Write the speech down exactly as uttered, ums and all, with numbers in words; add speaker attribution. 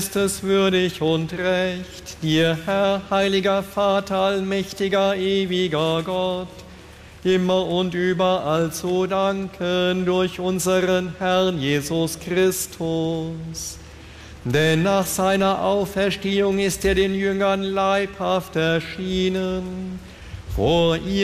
Speaker 1: ist es würdig und recht, dir, Herr, heiliger Vater, allmächtiger, ewiger Gott, immer und überall zu danken durch unseren Herrn Jesus Christus. Denn nach seiner Auferstehung ist er den Jüngern leibhaft erschienen. Vor ihr